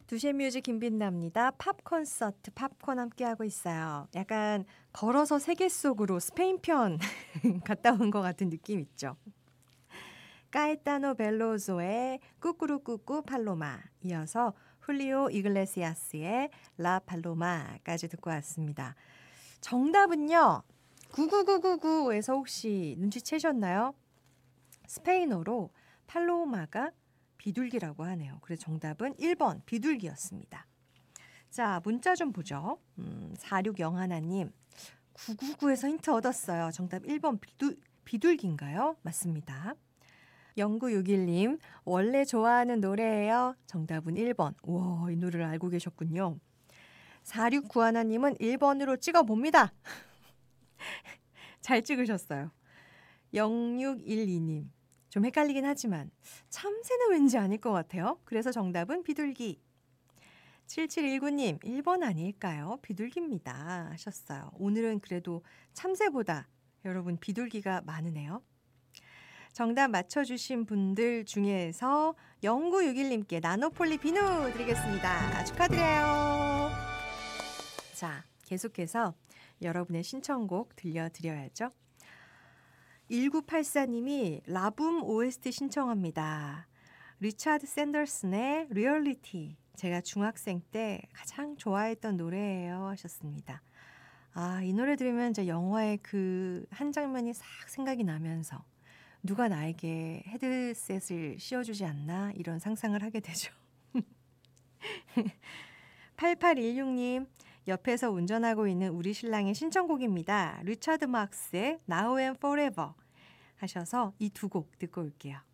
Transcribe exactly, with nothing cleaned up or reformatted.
두시의 뮤직 김빛나입니다. 팝 콘서트 팝콘 함께하고 있어요. 약간 걸어서 세계 속으로 스페인 편 갔다 온 것 같은 느낌 있죠. 까에타노 벨로소의 꾸꾸루꾸꾸 팔로마, 이어서 훌리오 이글레시아스의 라 팔로마까지 듣고 왔습니다. 정답은요, 구구구구구에서 혹시 눈치채셨나요? 스페인어로 팔로마가 비둘기라고 하네요. 그래서 정답은 일 번 비둘기였습니다. 자, 문자 좀 보죠. 음, 사육영하나님, 구구구에서 힌트 얻었어요. 정답 일 번 비둘, 비둘기인가요? 맞습니다. 영구육일님, 원래 좋아하는 노래예요. 정답은 일 번. 우와, 이 노래를 알고 계셨군요. 사육구하나님은 일 번으로 찍어봅니다. 잘 찍으셨어요. 영육일이님, 좀 헷갈리긴 하지만 참새는 왠지 아닐 것 같아요. 그래서 정답은 비둘기. 칠칠일구님, 일 번 아닐까요? 비둘기입니다 하셨어요. 오늘은 그래도 참새보다 여러분 비둘기가 많으네요. 정답 맞춰주신 분들 중에서 영구육일님께 나노폴리 비누 드리겠습니다. 축하드려요. 자, 계속해서 여러분의 신청곡 들려드려야죠. 일구팔사님이 라붐 오에스티 신청합니다. 리차드 샌더슨의 리얼리티. 제가 중학생 때 가장 좋아했던 노래예요 하셨습니다. 아, 이 노래 들으면 이제 영화의 그 한 장면이 싹 생각이 나면서 누가 나에게 헤드셋을 씌워주지 않나 이런 상상을 하게 되죠. 팔팔일육님, 옆에서 운전하고 있는 우리 신랑의 신청곡입니다. 리차드 막스의 Now and Forever 하셔서 이 두 곡 듣고 올게요.